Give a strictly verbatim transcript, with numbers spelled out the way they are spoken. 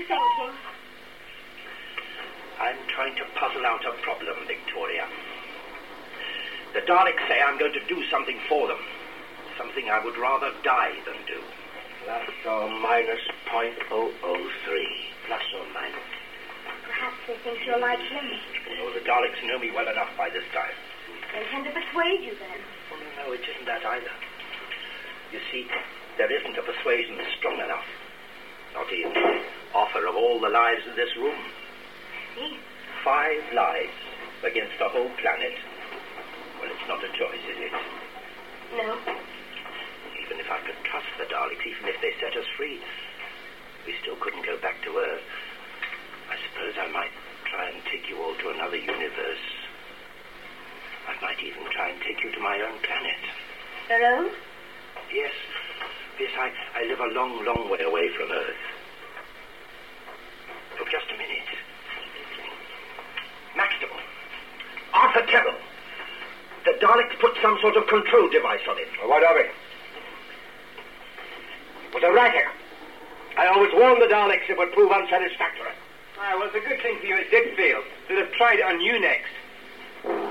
thinking? I'm trying to puzzle out a problem, Victoria. The Daleks say I'm going to do something for them. Something I would rather die than do. Plus or minus point oh oh three. Plus or minus. Perhaps they think you're like him. Oh, the Daleks know me well enough by this time. They tend to persuade you then. Oh, no, no, it isn't that either. You see, there isn't a persuasion strong enough. Not even the offer of all the lives in this room. See? Five lives against the whole planet. Well, it's not a choice, is it? No. Even if I could trust the Daleks, even if they set us free, we still couldn't go back to Earth. I suppose I might try and take you all to another universe. I might even try and take you to my own planet. Your own? Yes. Yes, I, I live a long, long way away from Earth. Oh, just a minute. Maxtable. Arthur Terrell. The Daleks put some sort of control device on it. What of it? It was a racket. I always warned the Daleks it would prove unsatisfactory. Ah, well, it's a good thing for you it did fail. They'd have tried it on you next.